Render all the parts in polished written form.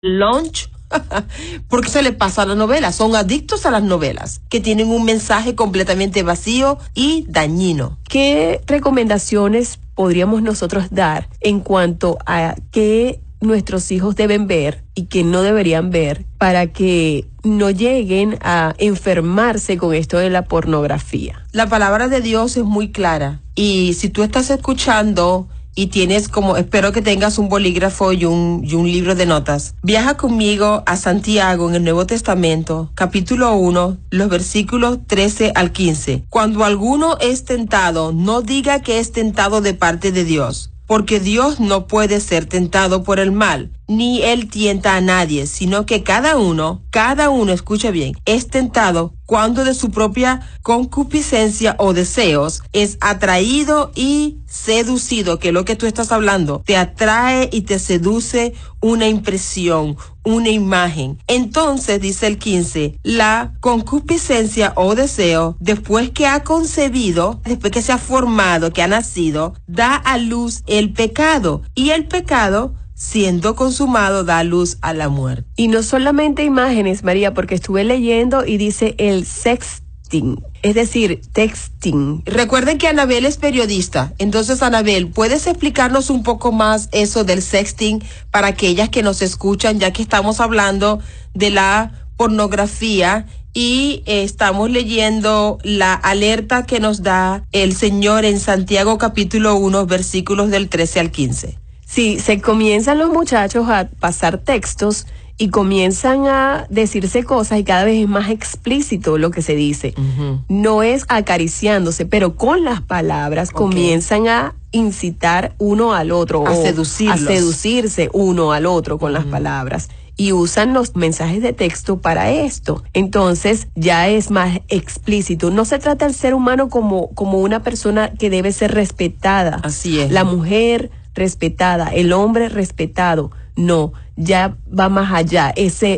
lunch, porque se le pasa a las novelas, son adictos a las novelas, que tienen un mensaje completamente vacío y dañino. ¿Qué recomendaciones podríamos nosotros dar en cuanto a qué nuestros hijos deben ver y qué no deberían ver para que no lleguen a enfermarse con esto de la pornografía? La palabra de Dios es muy clara, y si tú estás escuchando y tienes espero que tengas un bolígrafo y un libro de notas, viaja conmigo a Santiago en el Nuevo Testamento, capítulo 1, los versículos 13 al 15. Cuando alguno es tentado, no diga que es tentado de parte de Dios, porque Dios no puede ser tentado por el mal, ni él tienta a nadie, sino que cada uno, escucha bien, es tentado cuando de su propia concupiscencia o deseos es atraído y seducido, que es lo que tú estás hablando, te atrae y te seduce una impresión, una imagen. Entonces, dice el 15, la concupiscencia o deseo, después que ha concebido, después que se ha formado, que ha nacido, da a luz el pecado, y el pecado, siendo consumado, da luz a la muerte. Y no solamente imágenes, María, porque estuve leyendo y dice el sexting, es decir, texting. Recuerden que Anabel es periodista, entonces Anabel, ¿puedes explicarnos un poco más eso del sexting para aquellas que nos escuchan, ya que estamos hablando de la pornografía y estamos leyendo la alerta que nos da el Señor en Santiago capítulo 1, versículos del 13 al 15? Sí, se comienzan los muchachos a pasar textos y comienzan a decirse cosas y cada vez es más explícito lo que se dice. Uh-huh. No es acariciándose, pero con las palabras comienzan a incitar uno al otro. A o seducirlos. A seducirse uno al otro con las palabras. Y usan los mensajes de texto para esto. Entonces ya es más explícito. No se trata del ser humano como una persona que debe ser respetada. Así es. La mujer respetada, el hombre respetado. No, ya va más allá.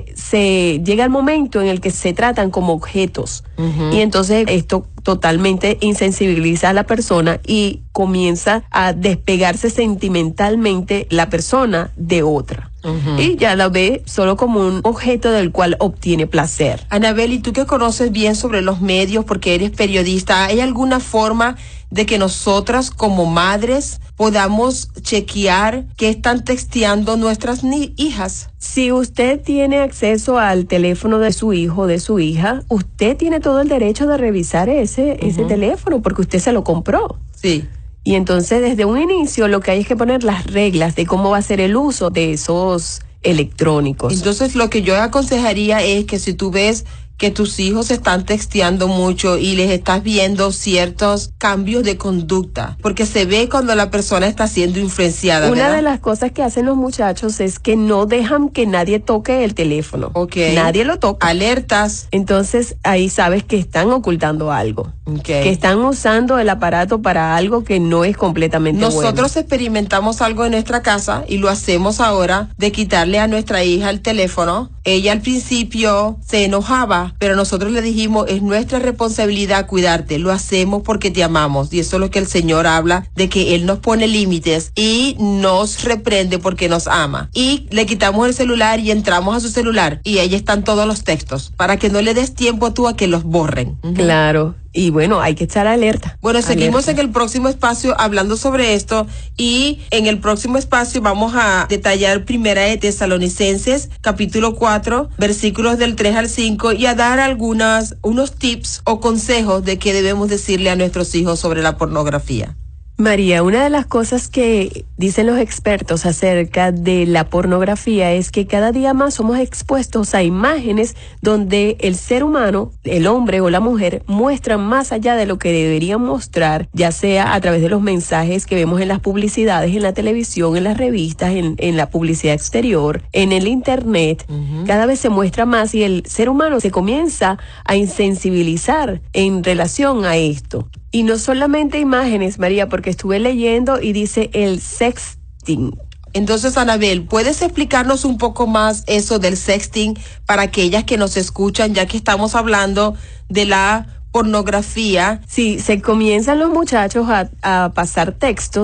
Se llega el momento en el que se tratan como objetos. Uh-huh. Y entonces esto totalmente insensibiliza a la persona y comienza a despegarse sentimentalmente la persona de otra. Uh-huh. Y ya la ve solo como un objeto del cual obtiene placer. Anabel, y tú que conoces bien sobre los medios porque eres periodista, ¿hay alguna forma de que nosotras como madres podamos chequear qué están texteando nuestras hijas? Si usted tiene acceso al teléfono de su hijo o de su hija, usted tiene todo el derecho de revisar ese teléfono porque usted se lo compró. Sí. Y entonces desde un inicio lo que hay es que poner las reglas de cómo va a ser el uso de esos electrónicos. Entonces lo que yo aconsejaría es que si tú ves que tus hijos están texteando mucho y les estás viendo ciertos cambios de conducta, porque se ve cuando la persona está siendo influenciada, Una ¿verdad? de las cosas que hacen los muchachos es que no dejan que nadie toque el teléfono. Okay. Nadie lo toca. Alertas. Entonces ahí sabes que están ocultando algo. Okay. Que están usando el aparato para algo que no es completamente Nosotros experimentamos algo en nuestra casa y lo hacemos ahora de quitarle a nuestra hija el teléfono. Ella al principio se enojaba, pero nosotros le dijimos, es nuestra responsabilidad cuidarte, lo hacemos porque te amamos. Y eso es lo que el Señor habla, de que Él nos pone límites y nos reprende porque nos ama. Y le quitamos el celular y entramos a su celular y ahí están todos los textos, para que no le des tiempo tú a que los borren. Uh-huh. Claro. Y bueno, hay que estar alerta. Bueno, seguimos en el próximo espacio hablando sobre esto y en el próximo espacio vamos a detallar Primera de Tesalonicenses, capítulo 4, versículos del 3 al 5 y a dar unos tips o consejos de qué debemos decirle a nuestros hijos sobre la pornografía. María, una de las cosas que dicen los expertos acerca de la pornografía es que cada día más somos expuestos a imágenes donde el ser humano, el hombre o la mujer, muestran más allá de lo que deberían mostrar, ya sea a través de los mensajes que vemos en las publicidades, en la televisión, en las revistas, en la publicidad exterior, en el internet. Uh-huh. Cada vez se muestra más y el ser humano se comienza a insensibilizar en relación a esto. Y no solamente imágenes, María, porque estuve leyendo y dice el sexting. Entonces, Anabel, ¿puedes explicarnos un poco más eso del sexting para aquellas que nos escuchan, ya que estamos hablando de la pornografía? Sí, se comienzan los muchachos a pasar textos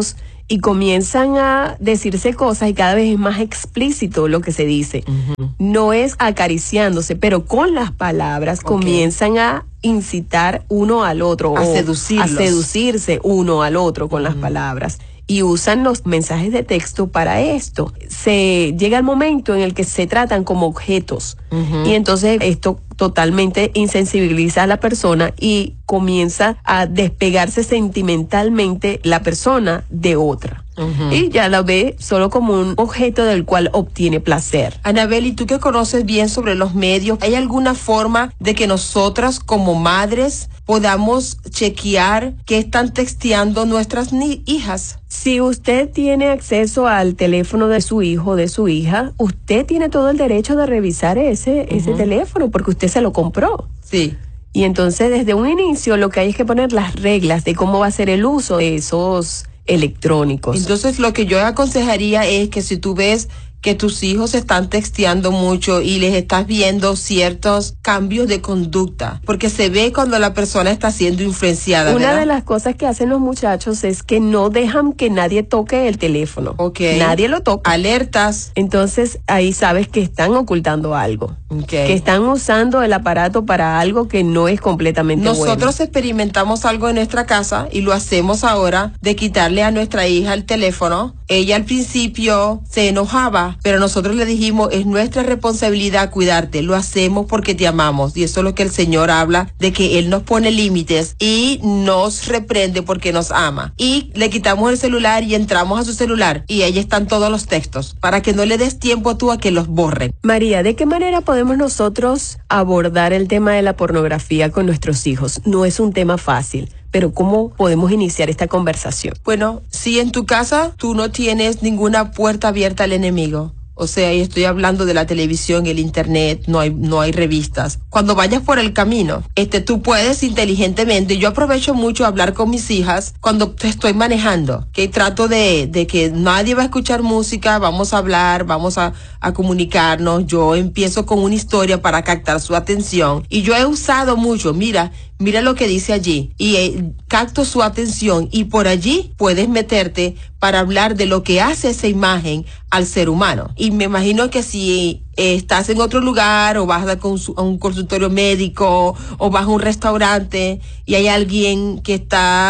y comienzan a decirse cosas y cada vez es más explícito lo que se dice. No es acariciándose, pero con las palabras comienzan a incitar uno al otro. A o seducirlos. A seducirse uno al otro con las palabras. Y usan los mensajes de texto para esto. Se llega el momento en el que se tratan como objetos. Y entonces esto totalmente insensibiliza a la persona y comienza a despegarse sentimentalmente la persona de otra. Y ya la ve solo como un objeto del cual obtiene placer. Anabel, ¿y tú que conoces bien sobre los medios, hay alguna forma de que nosotras como madres podamos chequear qué están texteando nuestras hijas? Si usted tiene acceso al teléfono de su hijo o de su hija, usted tiene todo el derecho de revisar ese teléfono porque usted se lo compró. Sí. Y entonces desde un inicio lo que hay es que poner las reglas de cómo va a ser el uso de esos electrónicos. Entonces lo que yo aconsejaría es que si tú ves que tus hijos están texteando mucho y les estás viendo ciertos cambios de conducta, porque se ve cuando la persona está siendo influenciada, Una ¿verdad? de las cosas que hacen los muchachos es que no dejan que nadie toque el teléfono. Nadie lo toca. Alertas. Entonces ahí sabes que están ocultando algo. Que Okay. están usando el aparato para algo que no es completamente Nosotros experimentamos algo en nuestra casa y lo hacemos ahora de quitarle a nuestra hija el teléfono. Ella al principio se enojaba, pero nosotros le dijimos, es nuestra responsabilidad cuidarte, lo hacemos porque te amamos. Y eso es lo que el Señor habla, de que Él nos pone límites y nos reprende porque nos ama. Y le quitamos el celular y entramos a su celular y ahí están todos los textos, para que no le des tiempo tú a que los borren. María, ¿de qué manera podemos nosotros abordar el tema de la pornografía con nuestros hijos? No es un tema fácil, pero ¿cómo podemos iniciar esta conversación? Bueno, si en tu casa tú no tienes ninguna puerta abierta al enemigo, o sea, y estoy hablando de la televisión, el internet, no hay revistas. Cuando vayas por el camino, tú puedes inteligentemente, yo aprovecho mucho hablar con mis hijas cuando te estoy manejando, que trato de que nadie va a escuchar música, vamos a hablar, vamos a comunicarnos, yo empiezo con una historia para captar su atención y yo he usado mucho, mira lo que dice allí y capto su atención y por allí puedes meterte para hablar de lo que hace esa imagen al ser humano. Y me imagino que si estás en otro lugar o vas a un consultorio médico o vas a un restaurante y hay alguien que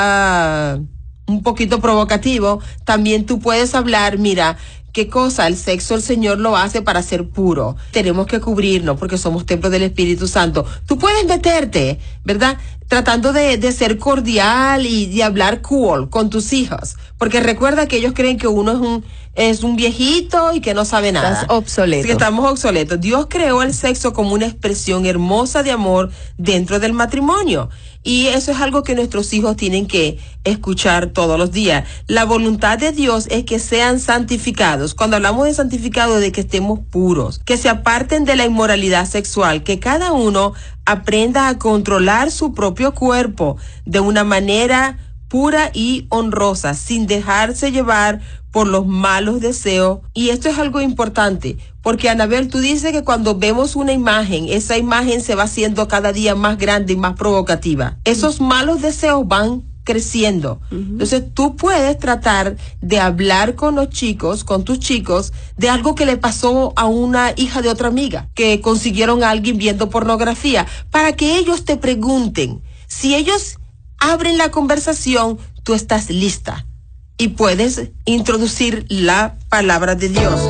está un poquito provocativo, también tú puedes hablar, mira, ¿qué cosa? El sexo el Señor lo hace para ser puro. Tenemos que cubrirnos porque somos templo del Espíritu Santo. Tú puedes meterte, ¿verdad? Tratando de ser cordial y de hablar cool con tus hijos. Porque recuerda que ellos creen que uno es un viejito y que no sabe nada. Estás obsoleto. Así que estamos obsoletos. Dios creó el sexo como una expresión hermosa de amor dentro del matrimonio. Y eso es algo que nuestros hijos tienen que escuchar todos los días. La voluntad de Dios es que sean santificados. Cuando hablamos de santificado, de que estemos puros, que se aparten de la inmoralidad sexual, que cada uno aprenda a controlar su propio cuerpo de una manera pura y honrosa, sin dejarse llevar por los malos deseos. Y esto es algo importante, porque Anabel, tú dices que cuando vemos una imagen, esa imagen se va haciendo cada día más grande y más provocativa. Esos malos deseos van creciendo. Entonces tú puedes tratar de hablar con los chicos, con tus chicos, de algo que le pasó a una hija de otra amiga, que consiguieron a alguien viendo pornografía, para que ellos te pregunten. Si ellos abren la conversación, tú estás lista y puedes introducir la palabra de Dios.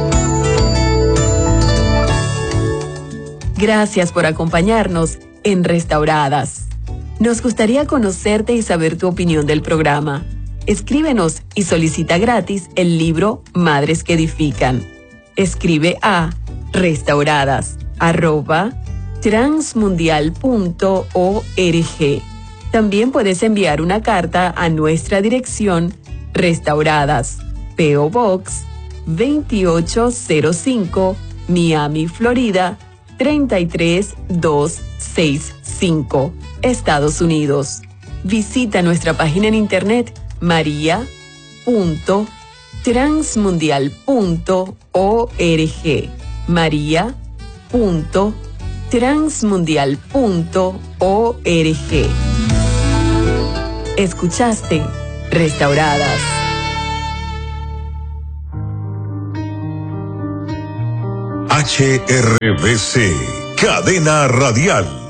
Gracias por acompañarnos en Restauradas. Nos gustaría conocerte y saber tu opinión del programa. Escríbenos y solicita gratis el libro Madres que Edifican. Escribe a restauradas@transmundial.org. También puedes enviar una carta a nuestra dirección Restauradas, P.O. Box 2805, Miami, Florida 33265, Estados Unidos. Visita nuestra página en internet maria.transmundial.org, maria.transmundial.org. Escuchaste Restauradas. HRBC, Cadena Radial.